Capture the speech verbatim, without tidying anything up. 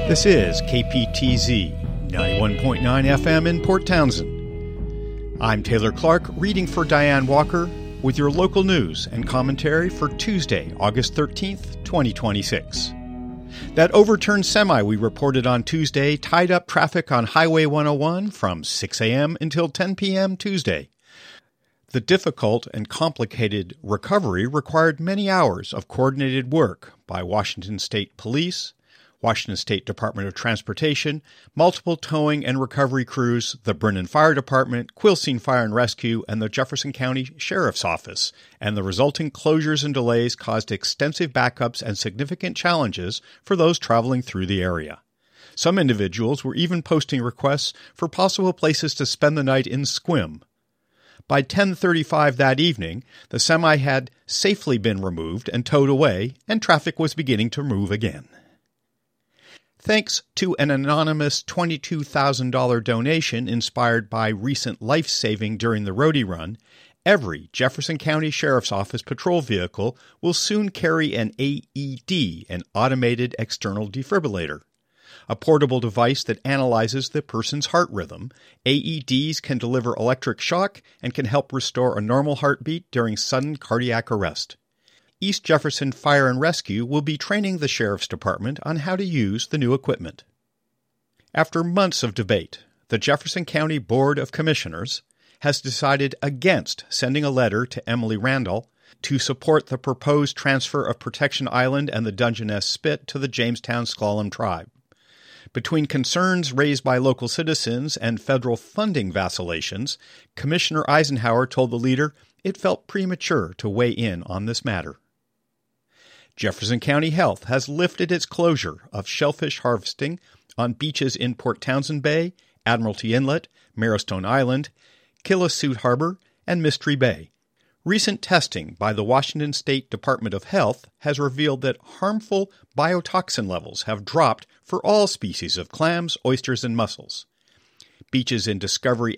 This is K P T Z ninety-one point nine F M in Port Townsend. I'm Taylor Clark, reading for Diane Walker with your local news and commentary for Tuesday, August thirteenth, twenty twenty-six. That overturned semi we reported on Tuesday tied up traffic on Highway one oh one from six a.m. until ten p.m. Tuesday. The difficult and complicated recovery required many hours of coordinated work by Washington State Police, Washington State Department of Transportation, multiple towing and recovery crews, the Brennan Fire Department, Quilcene Fire and Rescue, and the Jefferson County Sheriff's Office, and the resulting closures and delays caused extensive backups and significant challenges for those traveling through the area. Some individuals were even posting requests for possible places to spend the night in Sequim. By ten thirty-five that evening, the semi had safely been removed and towed away, and traffic was beginning to move again. Thanks to an anonymous twenty-two thousand dollars donation inspired by recent life-saving during the Roadie Run, every Jefferson County Sheriff's Office patrol vehicle will soon carry an A E D, an automated external defibrillator. A portable device that analyzes the person's heart rhythm, A E Ds can deliver electric shock and can help restore a normal heartbeat during sudden cardiac arrest. East Jefferson Fire and Rescue will be training the Sheriff's Department on how to use the new equipment. After months of debate, the Jefferson County Board of Commissioners has decided against sending a letter to Emily Randall to support the proposed transfer of Protection Island and the Dungeness Spit to the Jamestown S'Klallam tribe. Between concerns raised by local citizens and federal funding vacillations, Commissioner Eisenhower told the leader it felt premature to weigh in on this matter. Jefferson County Health has lifted its closure of shellfish harvesting on beaches in Port Townsend Bay, Admiralty Inlet, Marrowstone Island, Killissoot Harbor, and Mystery Bay. Recent testing by the Washington State Department of Health has revealed that harmful biotoxin levels have dropped for all species of clams, oysters, and mussels. Beaches in Discovery